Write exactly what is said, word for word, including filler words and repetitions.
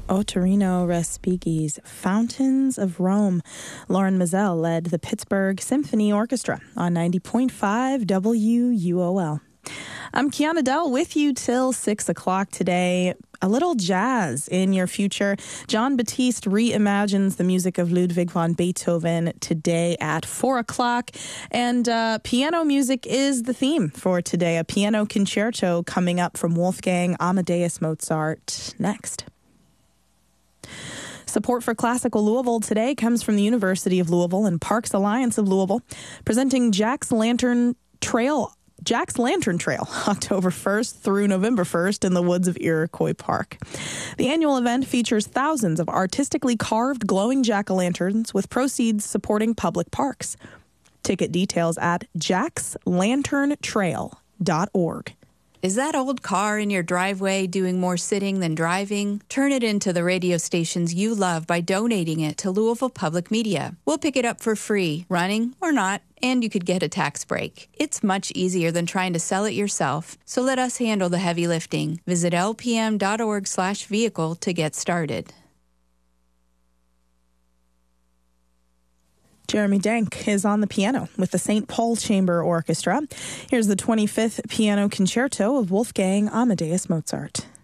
Ottorino Respighi's Fountains of Rome. Lauren Mazel led the Pittsburgh Symphony Orchestra on ninety point five W U O L. I'm Kiana Dell with you till six o'clock today. A little jazz in your future. John Batiste reimagines the music of Ludwig van Beethoven today at four o'clock. And uh, piano music is the theme for today. A piano concerto coming up from Wolfgang Amadeus Mozart next. Support for Classical Louisville today comes from the University of Louisville and Parks Alliance of Louisville, presenting Jack's Lantern Trail Jack's Lantern Trail, October first through November first in the woods of Iroquois Park. The annual event features thousands of artistically carved glowing jack-o'-lanterns with proceeds supporting public parks. Ticket details at jacks lantern trail dot org. Is that old car in your driveway doing more sitting than driving? Turn it into the radio stations you love by donating it to Louisville Public Media. We'll pick it up for free, running or not, and you could get a tax break. It's much easier than trying to sell it yourself, so let us handle the heavy lifting. Visit L P M dot org slash vehicle to get started. Jeremy Denk is on the piano with the Saint Paul Chamber Orchestra. Here's the twenty-fifth Piano Concerto of Wolfgang Amadeus Mozart.